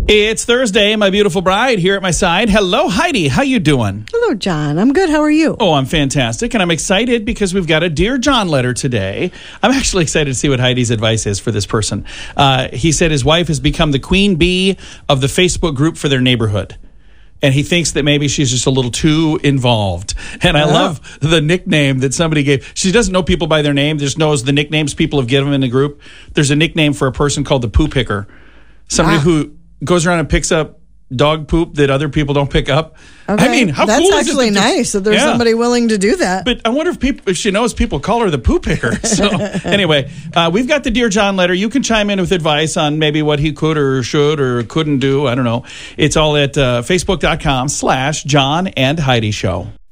It's Thursday, my beautiful bride here at my side. Hello, Heidi. How you doing? Hello, John. I'm good. How are you? Oh, I'm fantastic, and I'm excited because we've got a Dear John letter today. I'm actually excited to see what Heidi's advice is for this person. He said his wife has become the queen bee of the Facebook group for their neighborhood. And he thinks that maybe she's just a little too involved. And I love the nickname that somebody gave. She doesn't know people by their name, just knows the nicknames people have given in the group. There's a nickname for a person called the poo picker. Somebody who goes around and picks up dog poop that other people don't pick up. Okay. I mean, how That's cool is it? That's actually nice that there's somebody willing to do that. But I wonder if she knows people call her the poo picker. So anyway, we've got the Dear John letter. You can chime in with advice on maybe what he could or should or couldn't do. I don't know. It's all at Facebook.com/John and Heidi Show.